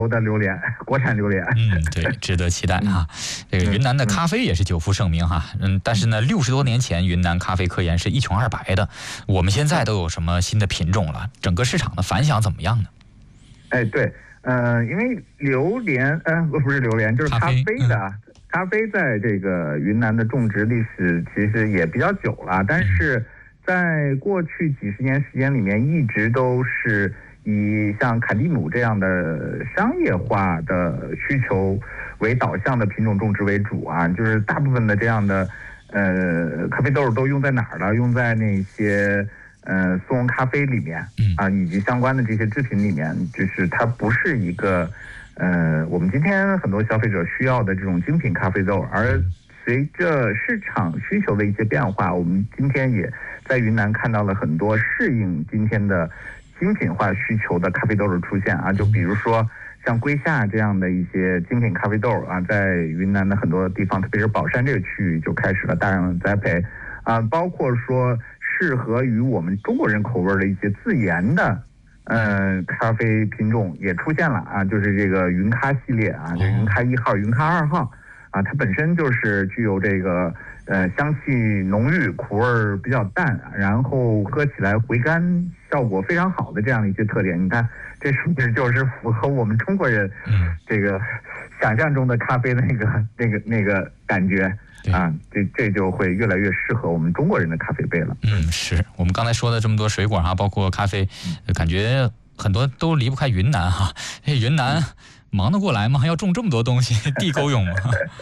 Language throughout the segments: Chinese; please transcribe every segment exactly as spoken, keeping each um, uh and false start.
的榴莲，国产榴莲。 嗯，对，值得期待啊。这个云南的咖啡也是久负盛名哈，嗯，但是呢，六十多年前云南咖啡科研是一穷二白的，我们现在都有什么新的品种了？整个市场的反响怎么样呢？ 哎，对，呃，因为榴莲，呃，不是榴莲，就是咖啡的。咖啡嗯咖啡在这个云南的种植历史其实也比较久了，但是在过去几十年时间里面，一直都是以像卡蒂姆这样的商业化的需求为导向的品种种植为主啊，就是大部分的这样的呃咖啡豆都用在哪儿了？用在那些呃速溶咖啡里面啊，以及相关的这些制品里面，就是它不是一个。呃，我们今天很多消费者需要的这种精品咖啡豆，而随着市场需求的一些变化，我们今天也在云南看到了很多适应今天的精品化需求的咖啡豆的出现啊，就比如说像龟夏这样的一些精品咖啡豆啊，在云南的很多地方，特别是保山这个区域就开始了大量的栽培啊，包括说适合于我们中国人口味的一些自研的。嗯，咖啡品种也出现了啊，就是这个云咖系列啊，这云咖一号、云咖二号啊，它本身就是具有这个呃香气浓郁、苦味比较淡，然后喝起来回甘效果非常好的这样的一些特点。你看，这是不是就是符合我们中国人这个想象中的咖啡的那个那个那个感觉？啊，这这就会越来越适合我们中国人的咖啡杯了。 嗯，是我们刚才说的这么多水果哈，包括咖啡，感觉很多都离不开云南哈。云南忙得过来吗？还要种这么多东西，地够用吗？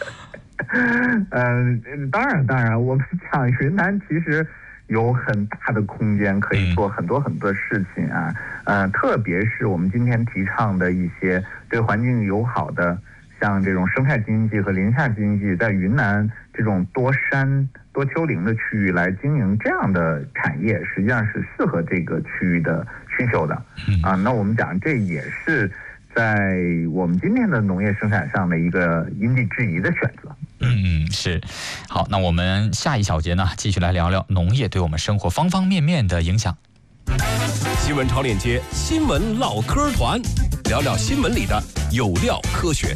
嗯、呃，当然当然，我们讲云南其实有很大的空间可以做很多很多事情啊。呃，特别是我们今天提倡的一些对环境友好的。像这种生态经济和林下经济，在云南这种多山多丘陵的区域来经营这样的产业，实际上是适合这个区域的需求的。啊，那我们讲这也是在我们今天的农业生产上的一个因地制宜的选择。 嗯，是。好，那我们下一小节呢，继续来聊聊农业对我们生活方方面面的影响。 新闻超链接，新闻唠嗑团，聊聊新闻里的有料科学。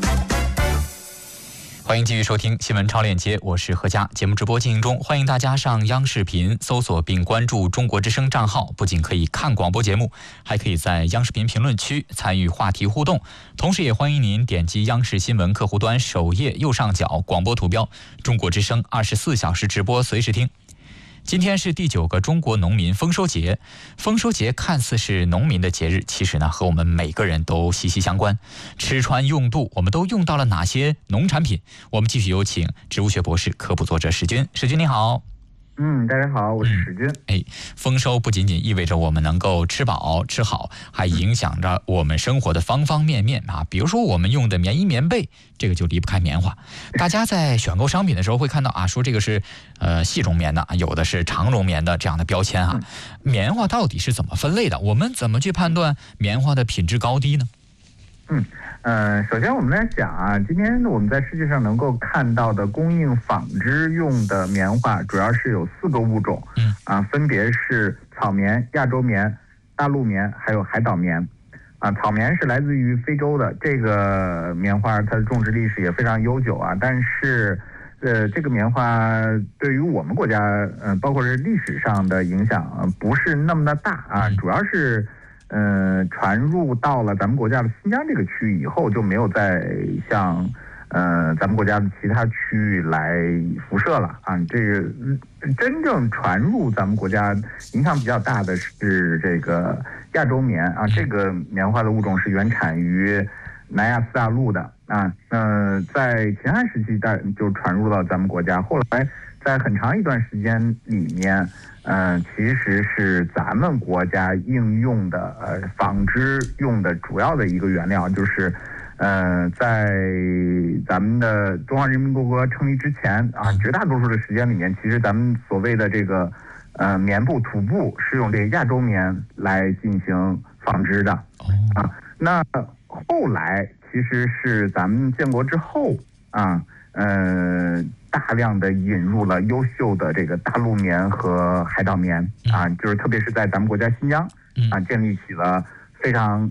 欢迎继续收听新闻超链接，我是何佳。节目直播进行中，欢迎大家上央视频搜索并关注中国之声账号，不仅可以看广播节目，还可以在央视频评论区参与话题互动。同时也欢迎您点击央视新闻客户端首页右上角广播图标，中国之声二十四小时直播随时听。今天是第九个中国农民丰收节，丰收节看似是农民的节日，其实呢和我们每个人都息息相关。吃穿用度，我们都用到了哪些农产品？我们继续有请植物学博士、科普作者史军。史军你好。 嗯，大家好，我是史军。 哎，丰收不仅仅意味着我们能够吃饱吃好，还影响着我们生活的方方面面啊。比如说我们用的棉衣棉被，这个就离不开棉花。大家在选购商品的时候会看到啊，说这个是呃细绒棉的，有的是长绒棉的这样的标签啊。棉花到底是怎么分类的？我们怎么去判断棉花的品质高低呢？ 嗯，呃，首先我们来讲啊，今天我们在世界上能够看到的供应纺织用的棉花，主要是有四个物种，嗯，啊，分别是草棉、亚洲棉、大陆棉，还有海岛棉。啊，草棉是来自于非洲的，这个棉花它的种植历史也非常悠久啊，但是，呃，这个棉花对于我们国家，呃，包括是历史上的影响，呃、不是那么的大啊，主要是。呃，传入到了咱们国家的新疆这个区域以后，就没有再向呃咱们国家的其他区域来辐射了啊。这个真正传入咱们国家影响比较大的是这个亚洲棉啊，这个棉花的物种是原产于南亚次大陆的啊。呃，在秦汉时期带就传入到咱们国家，后来在很长一段时间里面。嗯、呃，其实是咱们国家应用的呃纺织用的主要的一个原料，就是呃在咱们的中华人民共和国成立之前啊，绝大多数的时间里面，其实咱们所谓的这个呃棉布、土布是用这个亚洲棉来进行纺织的啊。那后来其实是咱们建国之后啊，呃。大量的引入了优秀的这个大陆棉和海岛棉啊，就是特别是在咱们国家新疆啊，建立起了非常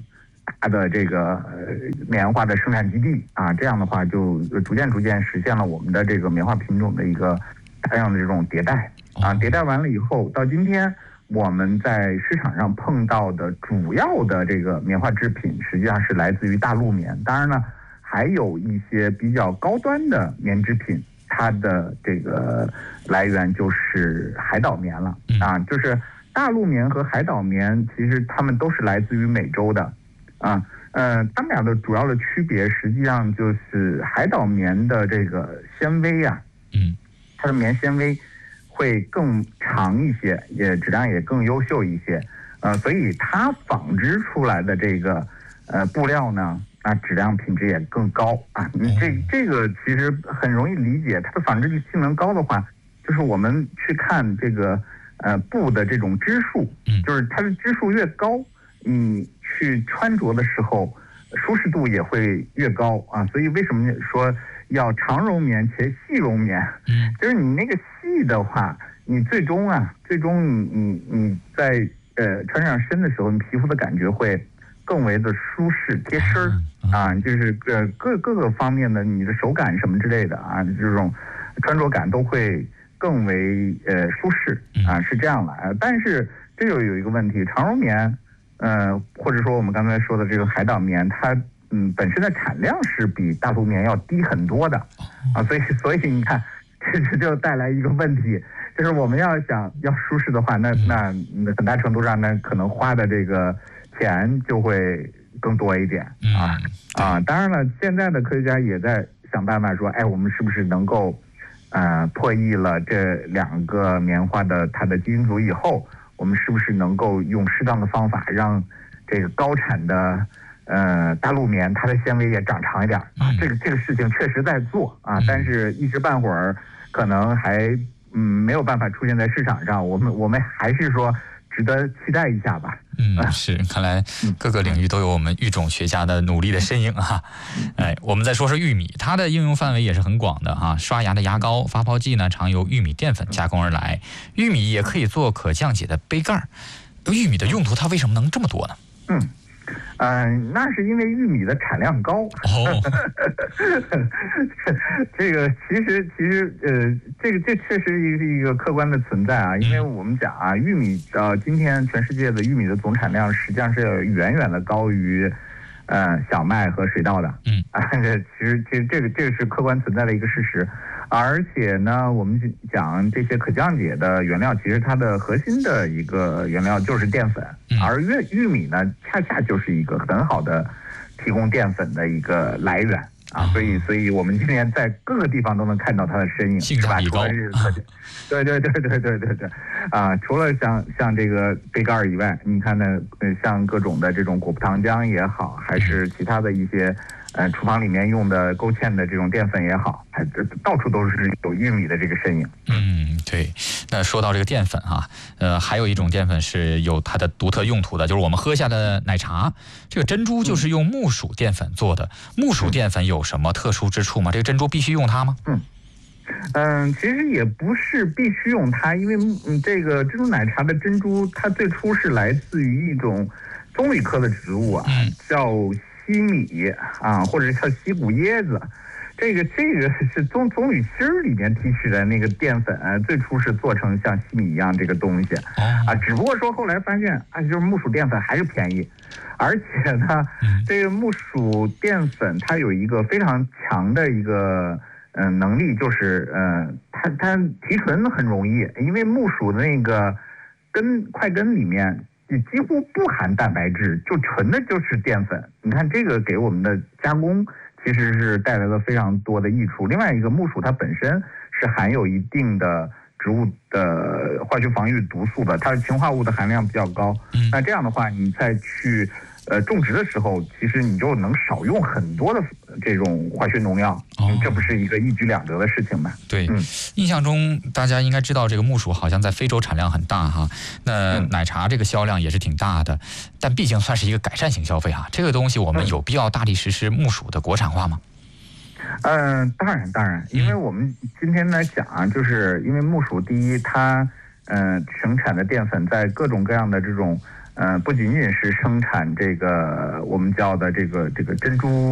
大的这个棉花的生产基地啊，这样的话就逐渐逐渐实现了我们的这个棉花品种的一个大量的这种迭代啊，迭代完了以后，到今天我们在市场上碰到的主要的这个棉花制品，实际上是来自于大陆棉。当然呢，还有一些比较高端的棉制品，它的这个来源就是海岛棉了啊，就是大陆棉和海岛棉，其实它们都是来自于美洲的。啊，呃，它们俩的主要的区别，实际上就是海岛棉的这个纤维啊， 嗯， 它的棉纤维会更长一些，也质量也更优秀一些，呃，所以它纺织出来的这个呃布料呢，啊，质量品质也更高啊。这这个其实很容易理解，它的纺织性能高的话，就是我们去看这个呃布的这种织数，就是它的织数越高，你去穿着的时候，舒适度也会越高啊，所以为什么说要长绒棉且细绒棉？嗯，就是你那个细的话，你最终啊，最终你你你在呃穿上身的时候，你皮肤的感觉会更为的舒适贴身啊，就是呃各各个方面的你的手感什么之类的啊，这种穿着感都会更为呃舒适啊，是这样的。但是这就有一个问题，长绒棉。呃，或者说我们刚才说的这个海岛棉，它嗯本身的产量是比大陆棉要低很多的，啊，所以所以你看，这这就带来一个问题，就是我们要想要舒适的话，那那很大程度上呢，可能花的这个钱就会更多一点啊啊！当然了，现在的科学家也在想办法说，哎，我们是不是能够呃破译了这两个棉花的它的基因组以后。我们是不是能够用适当的方法让这个高产的呃大陆棉它的纤维也长长一点啊？这个这个事情确实在做啊，但是一时半会儿可能还嗯没有办法出现在市场上。我们我们还是说值得期待一下吧。 嗯，是，看来各个领域都有我们育种学家的努力的身影啊。哎，我们再说说玉米，它的应用范围也是很广的哈。刷牙的牙膏、发泡剂呢，常由玉米淀粉加工而来。玉米也可以做可降解的杯盖。玉米的用途它为什么能这么多呢？ 嗯。嗯、呃，那是因为玉米的产量高。哦，这个其实其实呃，这个这确实是一个客观的存在啊。因为我们讲啊，玉米呃，今天全世界的玉米的总产量实际上是远远的高于呃小麦和水稻的。嗯啊，这其实其实这个这个是客观存在的一个事实。而且呢，我们讲这些可降解的原料，其实它的核心的一个原料就是淀粉，而玉玉米呢，恰恰就是一个很好的提供淀粉的一个来源啊，所以，所以我们今天在各个地方都能看到它的身影， 性价比高。 对对对对对对对，啊，除了像像这个杯盖以外，你看呢，像各种的这种果葡糖浆也好，还是其他的一些。呃，厨房里面用的勾芡的这种淀粉也好，它到处都是有玉米的这个身影。 嗯，对。那说到这个淀粉啊，呃，还有一种淀粉是有它的独特用途的，就是我们喝下的奶茶，这个珍珠就是用木薯淀粉做的。木薯淀粉有什么特殊之处吗？这个珍珠必须用它吗？ 嗯。嗯，其实也不是必须用它，因为嗯，这个珍珠奶茶的珍珠，它最初是来自于一种棕榈科的植物啊，嗯、叫。西米啊，或者叫西谷椰子，这个这个是棕棕榈芯儿里面提取的那个淀粉，最初是做成像西米一样这个东西啊，只不过说后来发现啊，就是木薯淀粉还是便宜，而且呢，这个木薯淀粉它有一个非常强的一个嗯、呃、能力，就是呃它它提纯很容易，因为木薯的那个根块根里面。几乎不含蛋白质，就纯的就是淀粉。你看这个给我们的加工其实是带来了非常多的益处。另外一个木薯它本身是含有一定的植物的化学防御毒素的，它的氰化物的含量比较高。嗯、那这样的话，你再去呃种植的时候，其实你就能少用很多的这种化学农药，哦、这不是一个一举两得的事情吗？ 对，嗯、印象中大家应该知道这个木薯好像在非洲产量很大哈，那奶茶这个销量也是挺大的，但毕竟算是一个改善型消费哈，这个东西我们有必要大力实施木薯的国产化吗？ 嗯、呃，当然当然，因为我们今天来讲啊，就是因为木薯第一它呃生产的淀粉在各种各样的这种呃，不仅仅是生产这个我们叫的这个这个珍珠